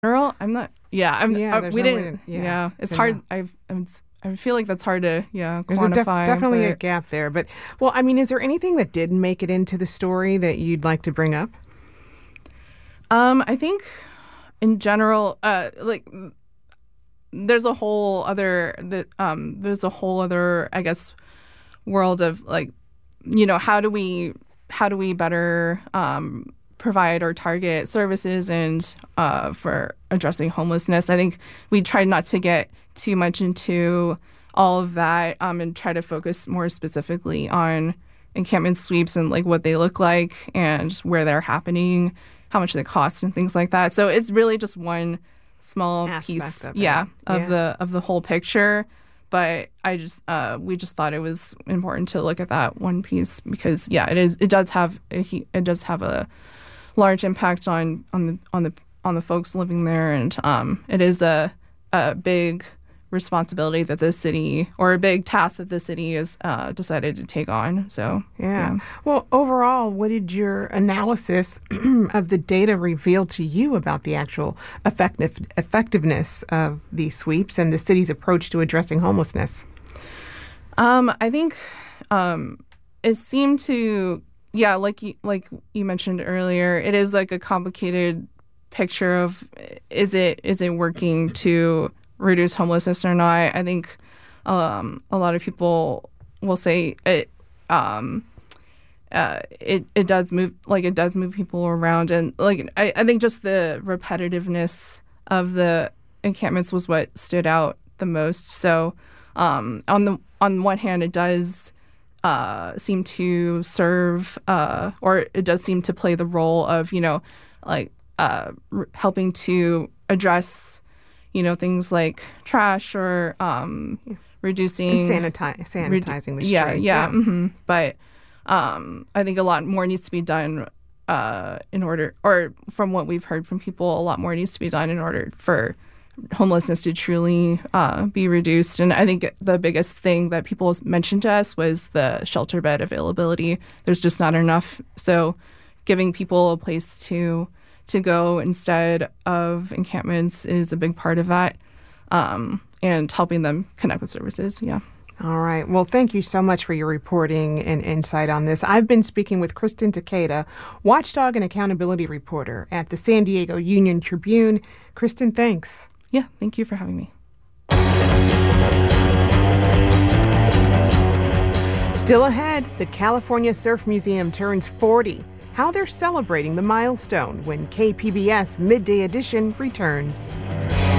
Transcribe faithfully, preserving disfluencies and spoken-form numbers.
General, I'm not. Yeah, I'm. Yeah, Uh, there's we no way didn't. to- yeah, yeah, it's to hard. know. I've. I'm, I feel like that's hard to yeah There's a def- quantify. definitely a but, gap there. But, well, I mean, is there anything that didn't make it into the story that you'd like to bring up? Um, I think in general, uh, like there's a whole other that um, there's a whole other I guess world of like, you know, how do we how do we better um, provide or target services and uh, for addressing homelessness. I think we tried not to get too much into all of that um, and try to focus more specifically on encampment sweeps and like what they look like and where they're happening, how much they cost and things like that. So it's really just one small Aspect piece, of it. yeah, of Yeah. the of the whole picture. But I just uh, we just thought it was important to look at that one piece because yeah, it is it does have a, he- it does have a large impact on on the on the on the folks living there, and um, it is a a big responsibility that the city or a big task that the city has uh, decided to take on. So Yeah. Well, overall, what did your analysis of the data reveal to you about the actual effective, effectiveness of these sweeps and the city's approach to addressing homelessness? Um, I think um, it seemed to, yeah, like you, like you mentioned earlier, it is like a complicated picture of is it is it working to reduce homelessness or not. I think um, a lot of people will say it. Um, uh, it it does move like it does move people around, and like I, I think just the repetitiveness of the encampments was what stood out the most. So um, on the on one hand, it does uh, seem to serve, uh, or it does seem to play the role of you know like uh, r- helping to address you know things like trash or um, reducing And sanitize, sanitizing the streets. yeah, yeah. hmm But um, I think a lot more needs to be done uh, in order, or from what we've heard from people, a lot more needs to be done in order for homelessness to truly uh, be reduced. And I think the biggest thing that people mentioned to us was the shelter bed availability. There's just not enough. So giving people a place to to go instead of encampments is a big part of that, um, and helping them connect with services. Yeah. All right. Well, thank you so much for your reporting and insight on this. I've been speaking with Kristen Takeda, watchdog and accountability reporter at the San Diego Union Tribune. Kristen, thanks. Yeah. Thank you for having me. Still ahead, the California Surf Museum turns forty. How they're celebrating the milestone when K P B S Midday Edition returns.